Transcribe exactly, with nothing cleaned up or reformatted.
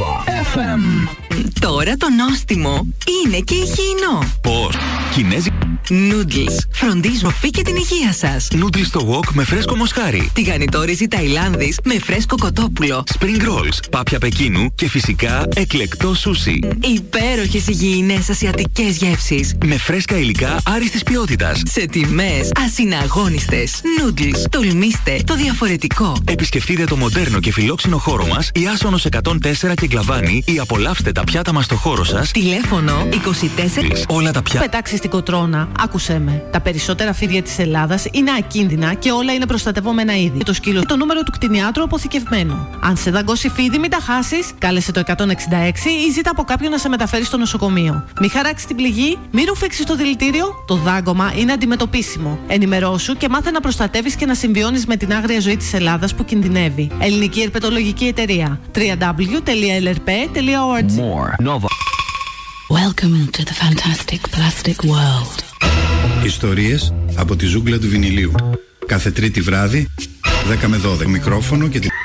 Nova εφ εμ. Τώρα το νόστιμο είναι και υγιεινό. Πώς? Κινέζι... Noodles. Φροντίζουν οφεί και την υγεία σας. Noodles στο wok με φρέσκο μοσχάρι. Τηγανιτόριζη Ταϊλάνδης με φρέσκο κοτόπουλο. Spring rolls, πάπια Πεκίνου και φυσικά εκλεκτό σούσι. Υπέροχες υγιεινές ασιατικές γεύσεις. Με φρέσκα υλικά άριστης ποιότητας. Σε τιμές ασυναγώνιστες. Noodles. Τολμήστε το διαφορετικό. Επισκεφτείτε το μοντέρνο και φιλόξενο χώρο μας, η Άσονος εκατόν τέσσερα και Γκλαβάνη, ή απολαύστε τα πιάτα μας στο χώρο σας. Τηλέφωνο είκοσι τέσσερα. Όλα τα πιάτα. Πετάξει στην κοτρώνα. Άκουσέ με. Τα περισσότερα φίδια της Ελλάδας είναι ακίνδυνα και όλα είναι προστατευόμενα είδη. Το σκύλο, το νούμερο του κτηνιάτρου αποθηκευμένο. Αν σε δαγκώσει φίδι, μην τα χάσεις. Κάλεσε το εκατόν εξήντα έξι ή ζήτα από κάποιον να σε μεταφέρει στο νοσοκομείο. Μην χαράξει την πληγή, μην ρουφήξεις το δηλητήριο. Το δάγκωμα είναι αντιμετωπίσιμο. Ενημερώσου και μάθε να προστατεύεις και να συμβιώνεις με την άγρια ζωή της Ελλάδας που κινδυνεύει. Ελληνική Ερπετολογική Εταιρεία. double-u double-u double-u τελεία ελ αρ πι τελεία ο αρ τζι. More Nova. Welcome to the fantastic plastic world. Ιστορίες από τη ζούγκλα του βινιλίου. Κάθε Τρίτη βράδυ, δέκα με δώδεκα, μικρόφωνο και τη...